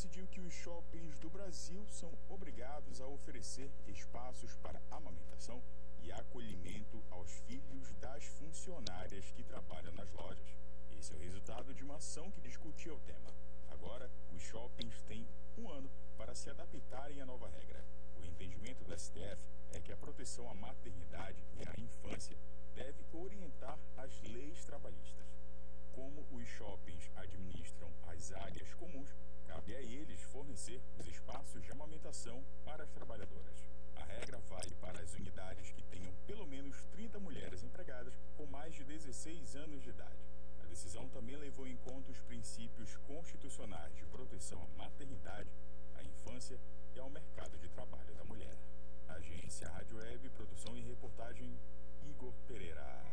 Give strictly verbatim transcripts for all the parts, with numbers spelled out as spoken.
decidiu que os shoppings do Brasil são obrigados a oferecer espaços para amamentação e acolhimento aos filhos das funcionárias que trabalham nas lojas. Esse é o resultado de uma ação que discutia o tema. Agora, os shoppings têm um ano para se adaptarem à nova regra. O entendimento do S T F é que a proteção à maternidade e à infância deve orientar as leis trabalhistas. Como os shoppings administram as áreas comuns, cabe a eles fornecer os espaços de amamentação para as trabalhadoras. A regra vale para as unidades que tenham pelo menos trinta mulheres empregadas com mais de dezesseis anos de idade. A decisão também levou em conta os princípios constitucionais de proteção à maternidade, à infância e ao mercado de trabalho da mulher. Agência Rádio Web, produção e reportagem, Igor Pereira.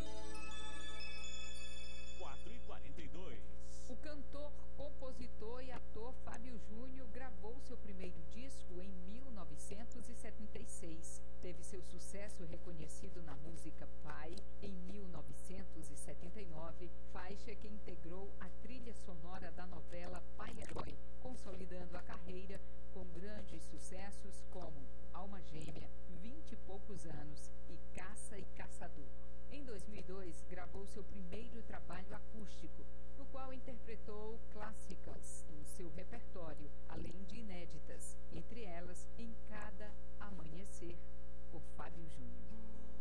quatro e quarenta e dois. O cantor, compositor e ator Fábio Júnior gravou seu primeiro disco em mil novecentos e setenta e seis. Teve seu sucesso reconhecido na música Pai em mil novecentos e setenta e nove, faixa que integrou a trilha sonora da novela Pai Herói, consolidando a carreira com grandes sucessos como Alma Gêmea, Vinte e Poucos Anos e Caça e Caçador. Em dois mil e dois, gravou seu primeiro trabalho acústico, no qual interpretou clássicas do seu repertório, além de inéditas, entre elas Em Cada Amanhecer, por Fábio Júnior.